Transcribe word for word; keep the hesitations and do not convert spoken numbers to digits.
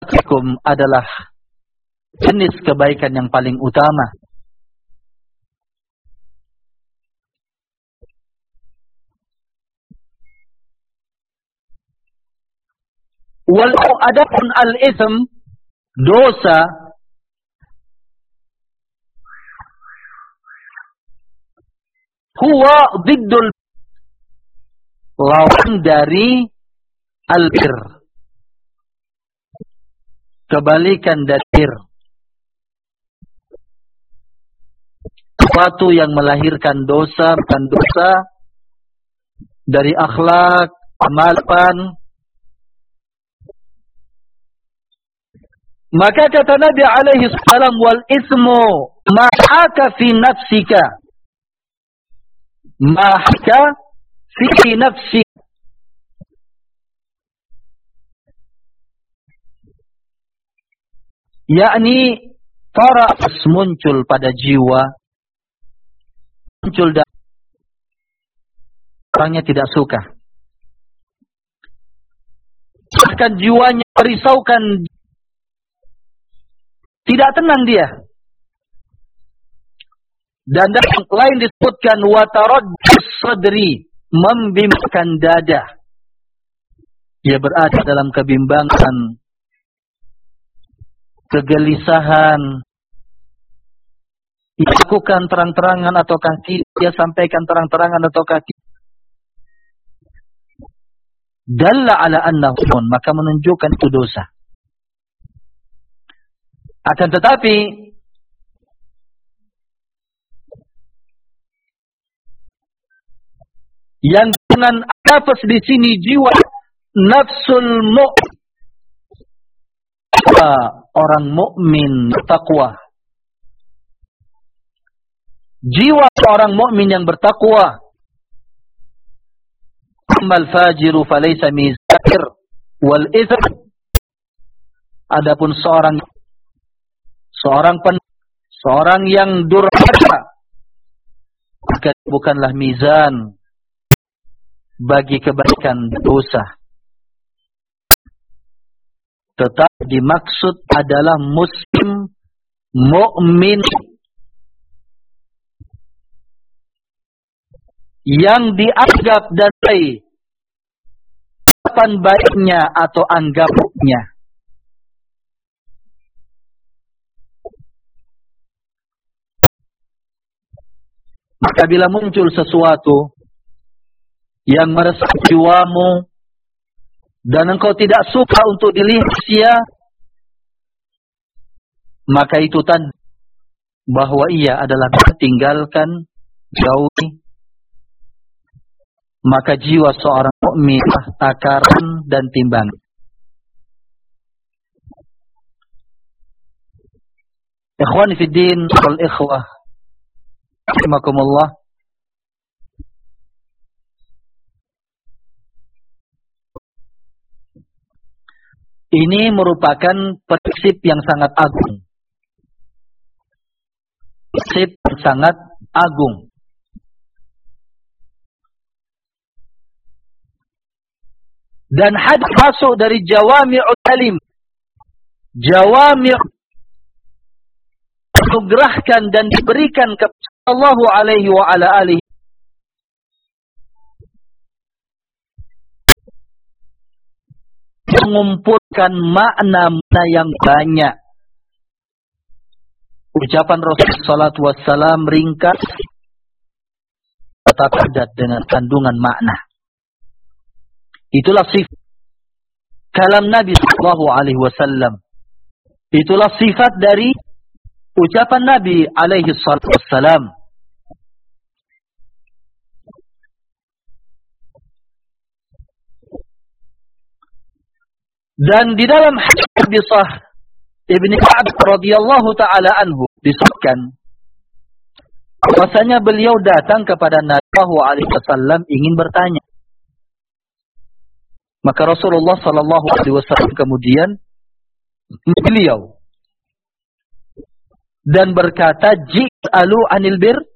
Hukum adalah jenis kebaikan yang paling utama. Walau adapun al-itsm, dosa, huwa diddul, lawan dari al-bir, kebalikan dari bir. Sesuatu yang melahirkan dosa, bukan dosa, dari akhlak, amalan. Maka kata Nabi alaihi salam, wal ismu ma'aka fi nafsika, ma'aka fi nafsika. Yakni taras muncul pada jiwa, muncul dan orangnya tidak suka. Bahkan jiwanya merisaukan, tidak tenang dia. Dan dalam lain disebutkan wataraddus sadri, membimbangkan dada. Ia berada dalam kebimbangan, kegelisahan. Ia lakukan terang-terangan ataukah tidak, dia sampaikan terang-terangan ataukah tidak. Dalla ala annahu, maka menunjukkan itu dosa. Akan tetapi yang dengan nafas di sini jiwa, nafsul mu'min, orang mukmin bertakwa. Jiwa seorang mukmin yang bertakwa. Amal fajiru falaysa mizakir wal itsm. Adapun seorang Seorang pen, seorang yang durhaka, maka bukanlah mizan bagi kebaikan dosa. Tetap dimaksud adalah muslim mukmin yang dianggap dan baik, kapan baiknya atau anggapnya. Maka bila muncul sesuatu yang meresap jiwamu dan engkau tidak suka untuk dilihat sia, maka itu tanda bahwa ia adalah tinggalkan, jauhi. Maka jiwa seorang mukmin takaran dan timbang. Ikhwani fi din wal ikhwah, rahimakumullah. Ini merupakan prinsip yang sangat agung. Prinsip yang sangat agung. Dan hadis masuk dari jawami'ul kalim. Jawami' dianugerahkan dan diberikan kepada Allah alaihi wa ala alihi mengumpulkan makna-makna yang banyak. Ucapan Rasulullah sallallahu alaihi wasallam ringkas tetapi padat dengan kandungan makna. Itulah sifat kalam Nabi sallallahu alaihi wasallam. Itulah sifat dari ucapan Nabi alaihi salatu wassalam. Dan di dalam hadis Bisah Ibnu Ka'ab radhiyallahu taala anhu disebutkan bahwasanya beliau datang kepada Nabi sallallahu alaihi wasallam ingin bertanya. Maka Rasulullah sallallahu alaihi wasallam kemudian beliau dan berkata, "Ji'alu anil bir."